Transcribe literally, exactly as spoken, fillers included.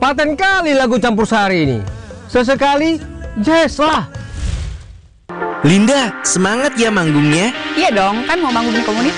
Laten kali lagu campur sari ini. Sesekali jazz lah. Linda, semangat ya manggungnya. Iya dong, kan mau manggung di komunitas.